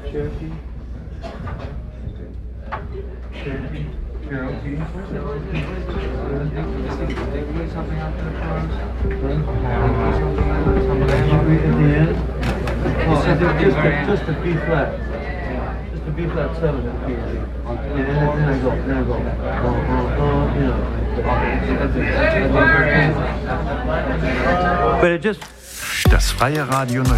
Cherokee. Cherokee. Cherokee. Just a B flat. Just a B flat 7 at the key. And then I go. You know. But it just. Das Freie Radio